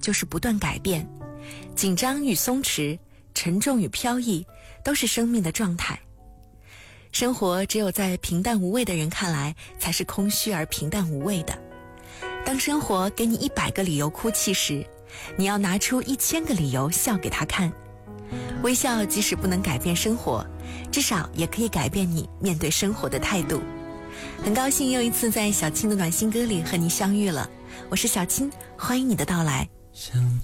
就是不断改变，紧张与松弛，沉重与飘逸，都是生命的状态。生活只有在平淡无味的人看来，才是空虚而平淡无味的。当生活给你100个理由哭泣时，你要拿出1000个理由笑给他看。微笑即使不能改变生活，至少也可以改变你面对生活的态度。很高兴又一次在小青的暖心歌里和你相遇了，我是小青，欢迎你的到来。 想